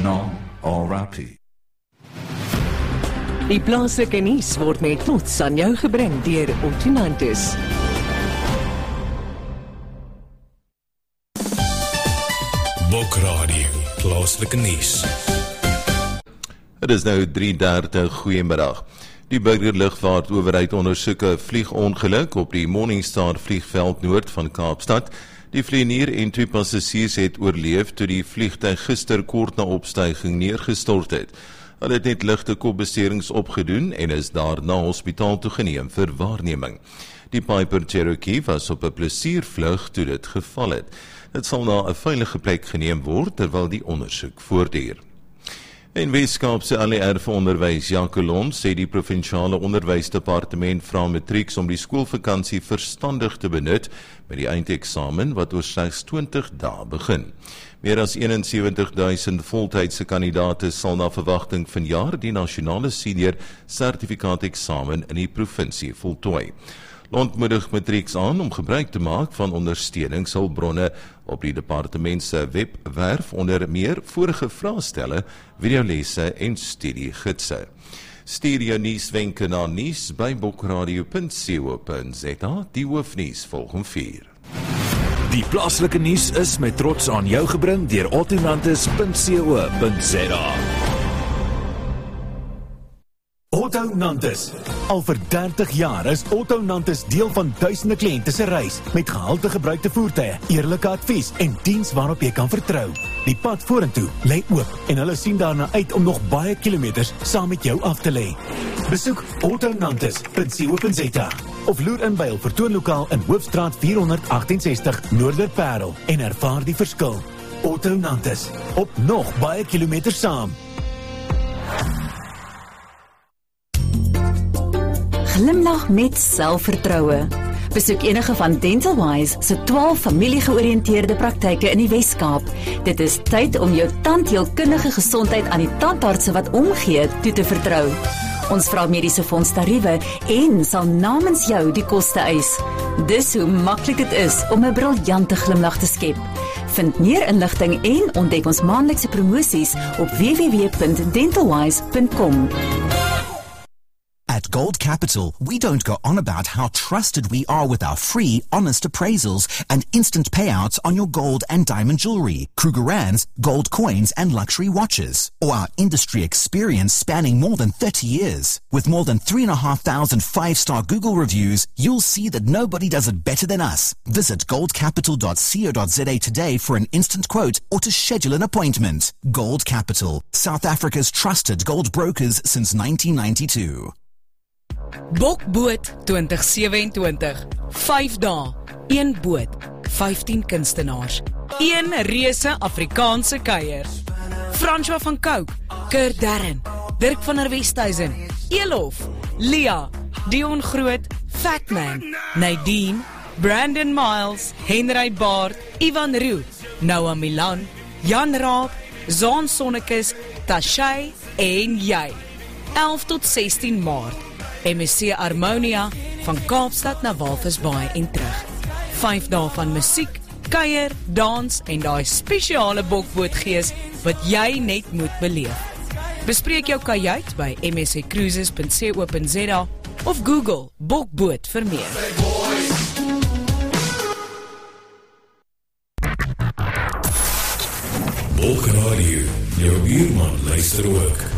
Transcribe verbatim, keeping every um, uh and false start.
Nasional al Rappie. Die plaaslike nuus word met trots aan jou gebring deur Ottonantis. Bokradio, plaaslike nuus. Het is nou drie dertig, goeiemiddag. Die burgerlugvaartowerheid ondersoek 'n vliegongeluk op die Morningstar vliegveld noord van Kaapstad. Die vlieënier en twee passasiers het oorleef toe die vliegtuig gister kort na opstyging neergestort het. Hulle het net ligte kopbeserings opgedoen en is daarna hospitaal toegeneem vir waarneming. Die Piper Cherokee was op 'n plesiervlug toe dit geval het. Dit sal na 'n veilige plek geneem word terwyl die ondersoek voortduur. En Weskaapse L E R vir onderwys Jacquelon sê die provinsiale onderwysdepartement vra matrieks om die skoolvakansie verstandig te benut met die eindeksamen wat oor slegs twintig dae begin. Meer as eenensewentig duisend voltydse kandidaate sal na verwagting vanjaar die nasionale senior sertifikaat-eksamen in die provinsie voltooi. Ontmoedig matrieks aan om gebruik te maak van ondersteuningshulpbronne op die departement se webwerf onder meer vorige vraestelle, videolesse en studiegidse. Stuur jou nuuswenke na nuus by bokradio punt co punt za. Die hoofnuus volg om vier. Die plaaslike nuus is met trots aan jou gebring deur ottonantis punt co punt za. Ottonantis. Al vir dertig jaar is Ottonantis deel van duisende kliënte se reis met gehalte gebruikte voertuie, eerlike advies en diens waarop jy kan vertrou. Die pad vorentoe lê oop en hulle sien daarna uit om nog baie kilometers saam met jou af te lê. Besoek ottonantis punt co punt za of loer in by hul vertoonlokaal in Hoofstraat vierhonderdagtensestig Noorderparel en ervaar die verskil. Ottonantis, op nog baie kilometers saam. Glimlag met selfvertroue. Besoek enige van DentalWise se twaalf familiegeoriënteerde praktyke in die Wes-Kaap. Dit is tyd om jou tandheelkundige gesondheid aan die tandartse wat omgee toe te vertrou. Ons vra mediese fondstariewe en sal namens jou die koste eis. Dis hoe maklik dit is om 'n briljante glimlag te skep. Vind meer inligting en ontdek ons maandelikse promosies op w w w punt dentalwise punt com. At Gold Capital, we don't go on about how trusted we are with our free, honest appraisals and instant payouts on your gold and diamond jewelry, Krugerrands, gold coins and luxury watches, or our industry experience spanning more than thirty years. With more than three and a half thousand five-star Google reviews, you'll see that nobody does it better than us. Visit gold capital dot co dot za today for an instant quote or to schedule an appointment. Gold Capital, South Africa's trusted gold brokers since nineteen ninety-two. Bokboot twintig sewenentwintig, vyf dae, een boot, vyftien kunstenaars, een reuse Afrikaanse kuier. François van Cooke, Kurt Darren, Dirk van der Westhuizen, Elof, Lia, Dion Groot, Fatman, Nadine, Brandon Miles, Henry Baard, Ivan Roo, Noah Milan, Jan Raab, Zaan Sonnekes, Tashay en jy. elf tot sestien Maart. M S C Harmonia van Kaapstad na Walvisbaai en terug. Vyf dae van musiek, kuier, dans en daai spesiale bokbootgees wat jy net moet beleef. Bespreek jou kajuit by m s c cruises punt co punt za of Google bokboot vir meer. Bokradio, jou buurman luister ook.